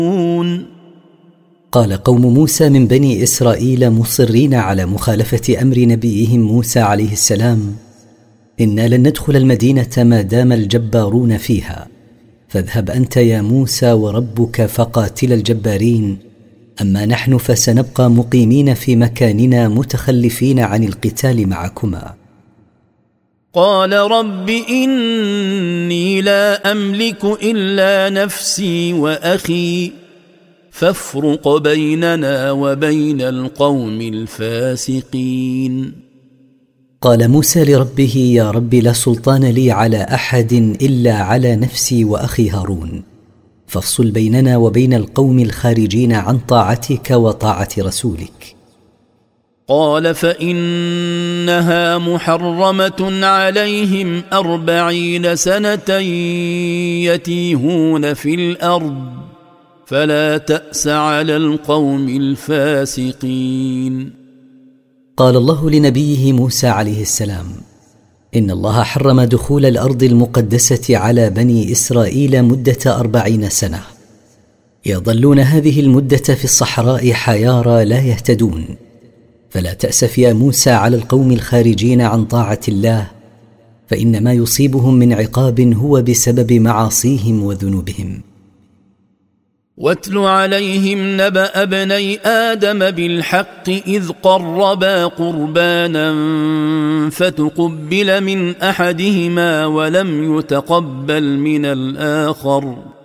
قال قوم موسى من بني إسرائيل مصرين على مخالفة أمر نبيهم موسى عليه السلام: إنا لن ندخل المدينة ما دام الجبارون فيها، فاذهب أنت يا موسى وربك فقاتل الجبارين، أما نحن فسنبقى مقيمين في مكاننا متخلفين عن القتال معكما. قال رب إني لا أملك إلا نفسي وأخي فافرق بيننا وبين القوم الفاسقين. قال موسى لربه: يا رب لا سلطان لي على أحد إلا على نفسي وأخي هارون، فافصل بيننا وبين القوم الخارجين عن طاعتك وطاعة رسولك. قال فإنها محرمة عليهم 40 سنة يتيهون في الأرض فلا تأس على القوم الفاسقين. قال الله لنبيه موسى عليه السلام: إن الله حرم دخول الأرض المقدسة على بني إسرائيل مدة 40 سنة، يظلون هذه المدة في الصحراء حيارى لا يهتدون، فلا تأسف يا موسى على القوم الخارجين عن طاعة الله، فإن ما يصيبهم من عقاب هو بسبب معاصيهم وذنوبهم. واتل عليهم نبأ ابني آدم بالحق إذ قربا قربانا فتقبل من أحدهما ولم يتقبل من الآخر